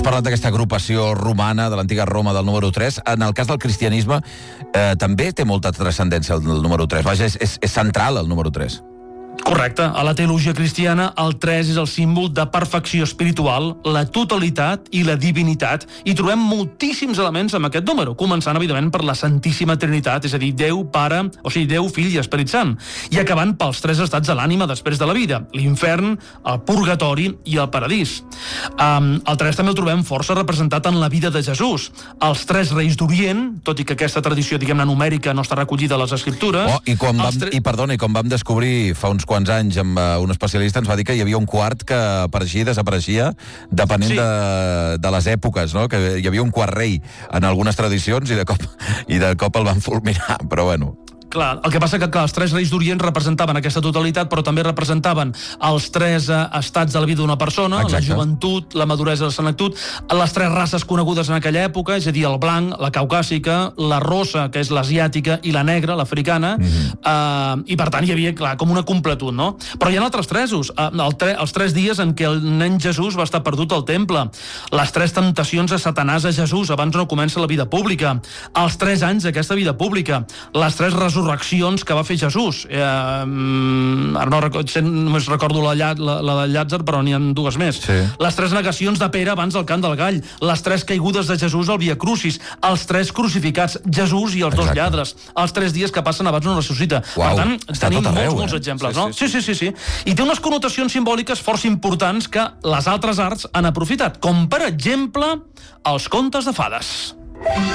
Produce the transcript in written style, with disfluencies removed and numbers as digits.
Has parlat d'aquesta agrupació romana, de l'antiga Roma, del número 3. En el cas del cristianisme, també té molta transcendència el número 3. Vaja, és central el número 3. Correcte. A la teologia cristiana, el 3 és el símbol de perfecció espiritual, la totalitat i la divinitat. I trobem moltíssims elements amb aquest número, començant, evidentment, per la Santíssima Trinitat, és a dir, Déu, Pare, Déu, Fill i Esperit Sant, i acabant pels 3 estats de l'ànima després de la vida, l'infern, el purgatori i el paradís. El 3 també el trobem força representat en la vida de Jesús. Els 3 reis d'Orient, tot i que aquesta tradició, diguem-ne, numèrica no està recollida a les Escriptures... I com vam descobrir fa uns quants anys amb un especialista, ens va dir que hi havia un quart que apareixia i desapareixia depenent de les èpoques, no? Que hi havia un quart rei en algunes tradicions i de cop el van fulminar, però bueno... Clar, el que passa que els 3 reis d'Orient representaven aquesta totalitat, però també representaven els 3 estats de la vida d'una persona, la joventut, la maduresa i la senectut, les 3 races conegudes en aquella època, és a dir, el blanc, la caucàsica, la rossa, que és l'asiàtica, i la negra, l'africana, i per tant hi havia, clar, com una completud, no? Però hi ha altres 3, els 3 dies en què el nen Jesús va estar perdut al temple, les 3 temptacions a Satanàs a Jesús abans no comença la vida pública, els 3 anys d'aquesta vida pública, les 3 resurreccions que va fer Jesús. Ara només recordo la de Llàtzer, però n'hi ha 2 més. Les 3 negacions de Pere abans del cant del gall, les 3 caigudes de Jesús al Via Crucis, els 3 crucificats, Jesús i els 2 lladres, els 3 dies que passen abans no ressuscita. Per tant, tenim molts exemples, no? Sí. I té unes connotacions simbòliques força importants que les altres arts han aprofitat, com per exemple els contes de fades.